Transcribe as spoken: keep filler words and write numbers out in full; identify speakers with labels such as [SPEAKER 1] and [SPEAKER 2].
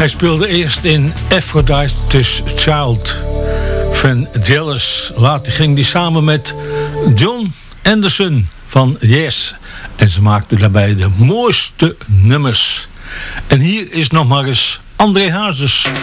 [SPEAKER 1] Hij speelde eerst in Aphrodite's Child van Jealous. Later ging hij samen met John Anderson van Yes. En ze maakten daarbij de mooiste nummers. En hier is nog maar eens André Hazes.